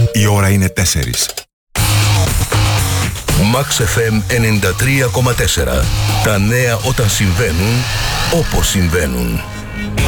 Η ώρα είναι 4. Max FM 93,4. Τα νέα όταν συμβαίνουν, όπως συμβαίνουν.